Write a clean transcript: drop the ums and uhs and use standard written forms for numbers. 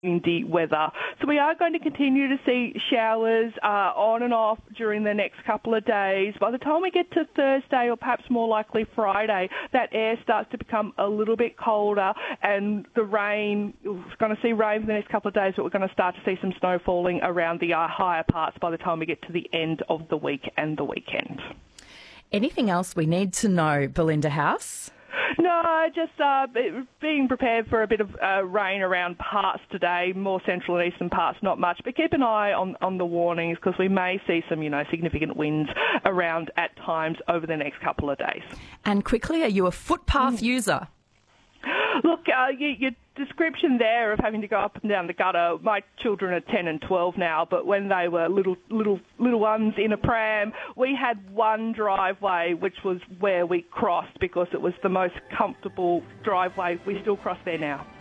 windy weather. So we are going to continue to see showers on and off during the next couple of days. By the time we get to Thursday, or perhaps more likely Friday, that air starts to become a little bit colder, and the rain, we're going to see rain for the next couple of days, but we're going to start to see some snow falling around the higher parts by the time we get to the end of the week and the weekend. Anything else we need to know, Belinda House? No, just being prepared for a bit of rain around parts today, more central and eastern parts, not much. But keep an eye on the warnings, because we may see some, significant winds around at times over the next couple of days. And quickly, are you a footpath user? Look, your description there of having to go up and down the gutter, my children are 10 and 12 now, but when they were little ones in a pram, we had one driveway, which was where we crossed because it was the most comfortable driveway. We still cross there now.